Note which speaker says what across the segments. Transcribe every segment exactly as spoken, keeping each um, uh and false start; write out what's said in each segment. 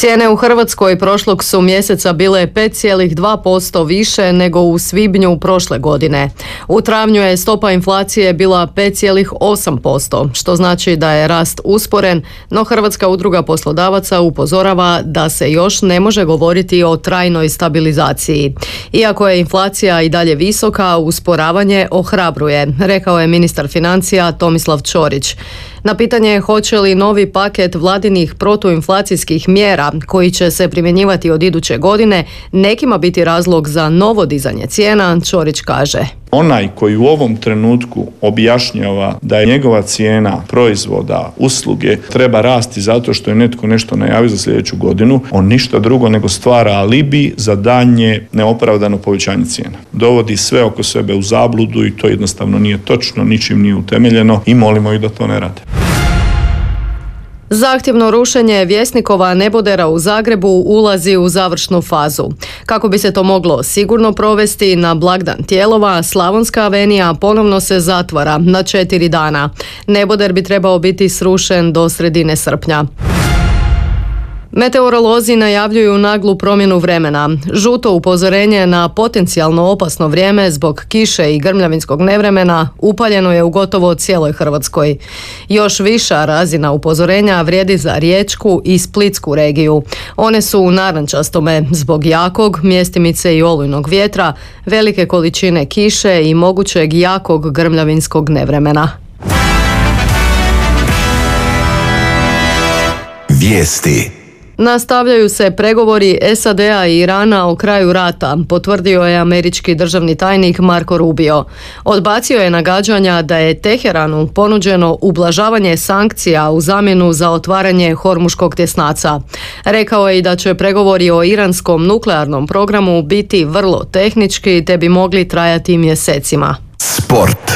Speaker 1: Cijene u Hrvatskoj prošlog su mjeseca bile pet zarez dva posto više nego u svibnju prošle godine. U travnju je stopa inflacije bila pet zarez osam posto, što znači da je rast usporen, no Hrvatska udruga poslodavaca upozorava da se još ne može govoriti o trajnoj stabilizaciji. Iako je inflacija i dalje visoka, usporavanje ohrabruje, rekao je ministar financija Tomislav Ćorić. Na pitanje hoće li novi paket vladinih protuinflacijskih mjera koji će se primjenjivati od iduće godine nekima biti razlog za novo dizanje cijena, Ćorić kaže:
Speaker 2: Onaj koji u ovom trenutku objašnjava da je njegova cijena proizvoda, usluge treba rasti zato što je netko nešto najavio za sljedeću godinu, on ništa drugo nego stvara alibi za daljnje neopravdano povećanje cijena. Dovodi sve oko sebe u zabludu i to jednostavno nije točno, ničim nije utemeljeno i molimo ih da to ne rade.
Speaker 1: Zahtjevno rušenje Vjesnikova nebodera u Zagrebu ulazi u završnu fazu. Kako bi se to moglo sigurno provesti, na blagdan Tijelova Slavonska avenija ponovno se zatvara na četiri dana. Neboder bi trebao biti srušen do sredine srpnja. Meteorolozi najavljuju naglu promjenu vremena. Žuto upozorenje na potencijalno opasno vrijeme zbog kiše i grmljavinskog nevremena upaljeno je u gotovo cijeloj Hrvatskoj. Još viša razina upozorenja vrijedi za Riječku i Splitsku regiju. One su u narančastome zbog jakog, mjestimice i olujnog vjetra, velike količine kiše i mogućeg jakog grmljavinskog nevremena.
Speaker 3: Vijesti.
Speaker 1: Nastavljaju se pregovori S A D-a i Irana o kraju rata, potvrdio je američki državni tajnik Marco Rubio. Odbacio je nagađanja da je Teheranu ponuđeno ublažavanje sankcija u zamjenu za otvaranje Hormuškog tjesnaca. Rekao je i da će pregovori o iranskom nuklearnom programu biti vrlo tehnički te bi mogli trajati mjesecima.
Speaker 3: Sport.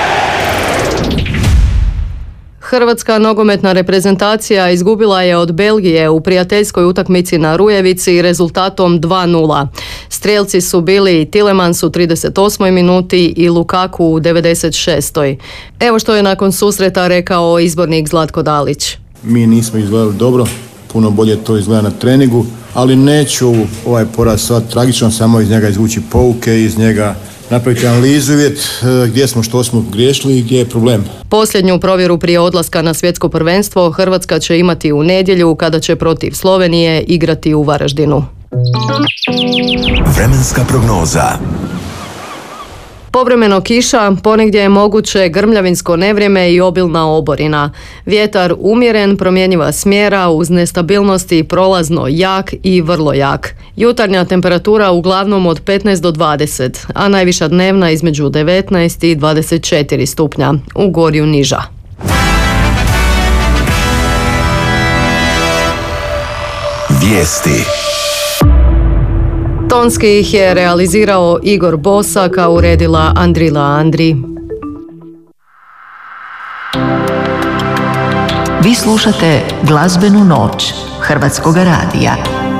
Speaker 1: Hrvatska nogometna reprezentacija izgubila je od Belgije u prijateljskoj utakmici na Rujevici rezultatom dva nula. Strijelci su bili Tielemans u trideset osmoj minuti i Lukaku u devedeset šestoj. Evo što je nakon susreta rekao izbornik Zlatko Dalić.
Speaker 4: Mi nismo izgledali dobro, puno bolje to izgleda na treningu, ali neću ovaj poraz svat tragično, samo iz njega izvući pouke, iz njega napraviti analizu, vidjeti gdje smo, što smo griješili i gdje je problem.
Speaker 1: Posljednju provjeru prije odlaska na svjetsko prvenstvo Hrvatska će imati u nedjelju kada će protiv Slovenije igrati u Varaždinu.
Speaker 3: Vremenska prognoza.
Speaker 1: Povremeno kiša, ponegdje je moguće grmljavinsko nevrijeme i obilna oborina. Vjetar umjeren, promjenjiva smjera uz nestabilnosti prolazno jak i vrlo jak. Jutarnja temperatura uglavnom od petnaest do dvadeset, a najviša dnevna između devetnaest i dvadeset četiri stupnja, u Gorju niža.
Speaker 3: Vijesti.
Speaker 1: Tonski ih je realizirao Igor Bosak, a uredila Andrila Andri.
Speaker 5: Vi slušate Glazbenu noć Hrvatskog radija.